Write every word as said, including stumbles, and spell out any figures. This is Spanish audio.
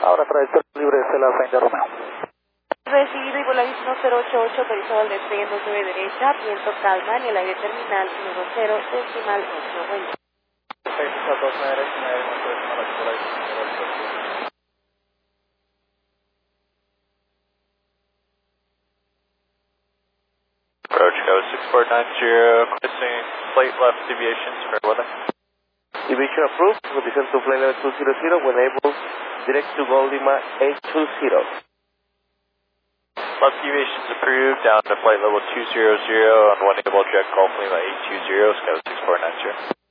Ahora trayectoria libre de Cela Saint Romeo. Recibido y Volaris cero ocho ocho, autorizado al despegue en dos nueve derecha, viento calma en el aire terminal uno cero, decimal ocho, buen día. Pista dos nueve derecha, nueve uno decimal ocho, Volaris. Approach go six four nine zero, crossing flight left deviations, fair weather. Deviation approved, condition to flight level two zero zero, when able, direct to Gol Lima eight two zero. Left deviations approved, down to flight level two zero zero, on one able jet Golf Lima eight two zero, Scout six four nine zero.